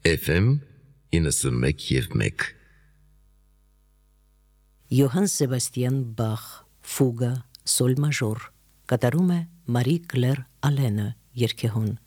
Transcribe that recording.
FM 91.1 Յոհան Սեբաստիան Բախ Ֆուգա Սոլ մաժոր կատարում է Մարի Կլեր Ալենը երգեհոն